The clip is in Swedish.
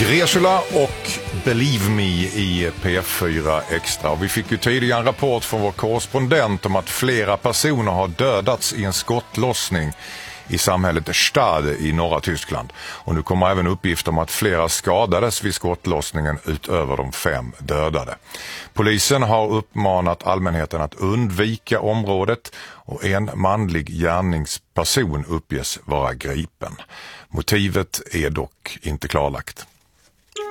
Gresula och Believe Me i P4 Extra. Och vi fick ju tidigare en rapport från vår korrespondent om att flera personer har dödats i en skottlossning i samhället Stade i norra Tyskland. Och nu kommer även uppgifter om att flera skadades vid skottlossningen utöver de 5 dödade. Polisen har uppmanat allmänheten att undvika området och en manlig gärningsperson uppges vara gripen. Motivet är dock inte klarlagt.